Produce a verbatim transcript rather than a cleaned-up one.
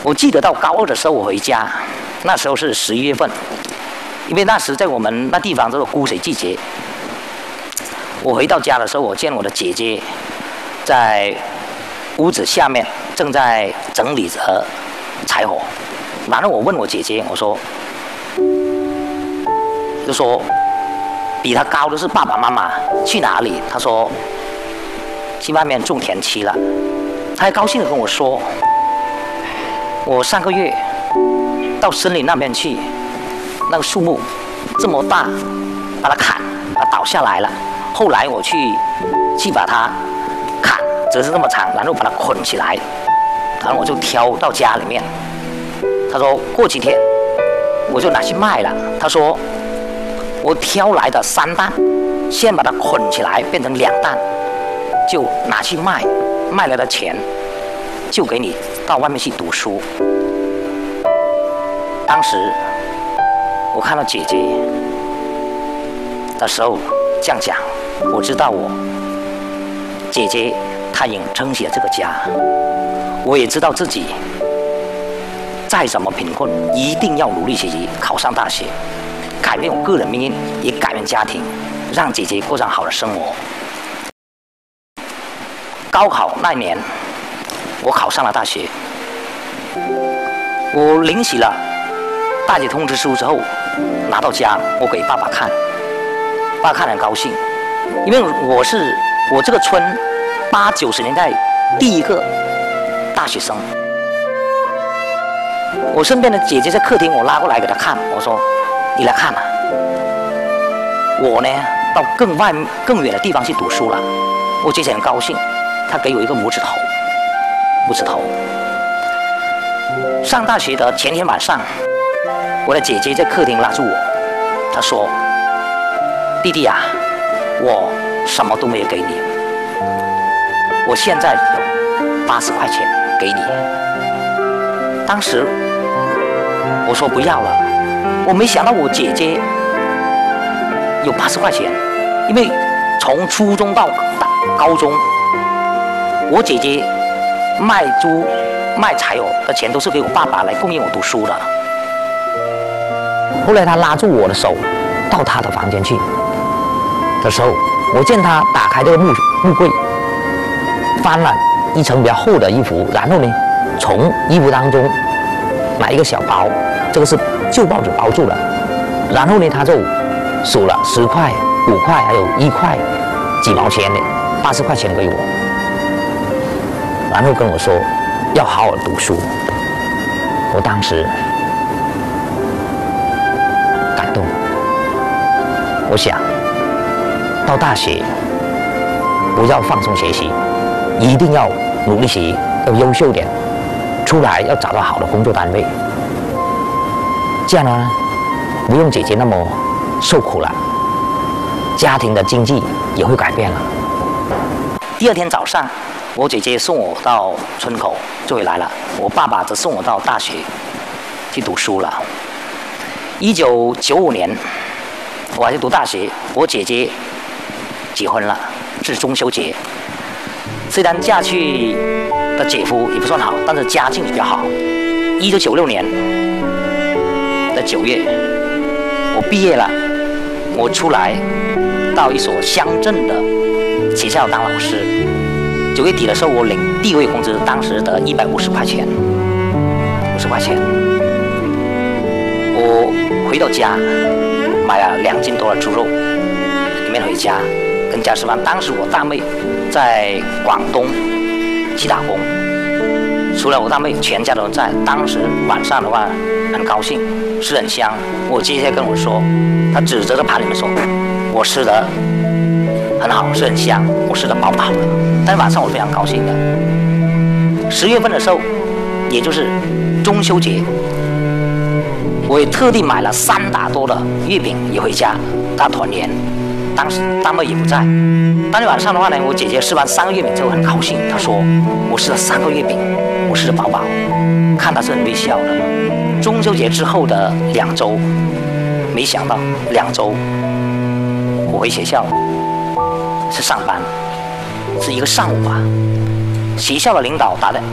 我记得到高二的时候，我回家，那时候是十一月份，因为那时在我们那地方都是枯水季节。我回到家的时候，我见我的姐姐在屋子下面正在整理着柴火，然后我问我姐姐，我说，就说比她高的是爸爸妈妈，去哪里？她说去外面种田期了。她还高兴地跟我说，我上个月到森林那边去，那个树木这么大，把它砍，把它倒下来了。后来我去去把它砍，只是这么长，然后把它捆起来，然后我就挑到家里面。他说过几天我就拿去卖了。他说我挑来的三担，先把它捆起来变成两担，就拿去卖，卖来的钱就给你到外面去读书。当时我看到姐姐的时候这样讲，我知道我姐姐她已经撑起了这个家，我也知道自己再怎么贫困，一定要努力学习，考上大学，改变我个人命运，也改变家庭，让姐姐过上好的生活。高考那一年，我考上了大学，我领取了大学通知书之后，拿到家，我给爸爸看，爸爸看得很高兴，因为我是我这个村八九十年代第一个大学生。我身边的姐姐在客厅，我拉过来给她看，我说：“你来看啊，我呢到更外更远的地方去读书了。”我姐姐很高兴，她给我一个拇指头，拇指头。上大学的前天晚上，我的姐姐在客厅拉住我，她说：“弟弟啊，我什么都没有给你，我现在有八十块钱给你。”当时我说不要了，我没想到我姐姐有八十块钱，因为从初中到高中，我姐姐卖猪卖柴火的钱都是给我爸爸来供应我读书的。后来她拉住我的手到她的房间去的时候，我见她打开这个木木柜，翻了一层比较厚的衣服，然后呢从衣服当中拿一个小包，这个是旧报纸包住了，然后呢他就数了十块、五块，还有一块、几毛钱的八十块钱给我，然后跟我说要好好读书。我当时感动，我想到大学不要放松学习，一定要努力学习，要优秀点，出来要找到好的工作单位，这样呢不用姐姐那么受苦了，家庭的经济也会改变了。第二天早上，我姐姐送我到村口就回来了，我爸爸则送我到大学去读书了。一九九五年我还是读大学，我姐姐结婚了，是中秋节。虽然嫁去的姐夫也不算好，但是家境比较好。一九九六年的九月，我毕业了，我出来到一所乡镇的学校当老师。九月底的时候，我领第一个月工资，当时得一百五十块钱，五十块钱。我回到家，买了两斤多的猪肉，里面回家跟家吃饭。当时我大妹在广东去打工，除了我大妹，全家都在。当时晚上的话很高兴，吃很香。我姐姐跟我说，她指着这盘里面说，我吃的很好，是很香，我吃的饱饱的。但是晚上我非常高兴的。十月份的时候，也就是中秋节，我也特地买了三打多的月饼也回家大团圆。当时大妹也不在。当天晚上的话呢，我姐姐吃完三个月饼之后很高兴，她说我吃了三个月饼，我吃得饱饱，看她是很微笑的。中秋节之后的两周，没想到两周我回学校是上班，是一个上午吧，学校的领导打的